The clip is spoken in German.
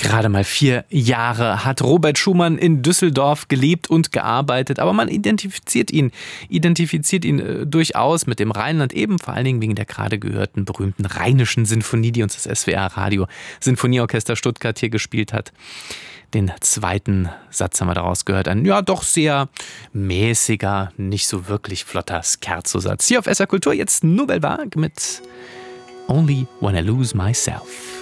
Gerade mal 4 Jahre hat Robert Schumann in Düsseldorf gelebt und gearbeitet, aber man identifiziert ihn durchaus mit dem Rheinland, eben vor allen Dingen wegen der gerade gehörten berühmten Rheinischen Sinfonie, die uns das SWR-Radio Sinfonieorchester Stuttgart hier gespielt hat. Den zweiten Satz haben wir daraus gehört, ein ja doch sehr mäßiger, nicht so wirklich flotter Scherzo-Satz. Hier auf SR Kultur jetzt Nouvelle Vague mit Only When I Lose Myself.